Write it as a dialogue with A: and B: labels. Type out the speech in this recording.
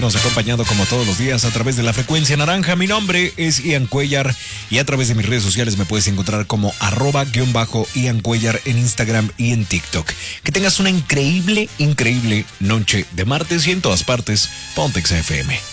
A: Nos ha acompañado como todos los días a través de la frecuencia naranja. Mi nombre es Ian Cuellar y a través de mis redes sociales me puedes encontrar como @Ian Cuellar en Instagram y en TikTok. Que tengas una increíble noche de martes y en todas partes, Pontex FM.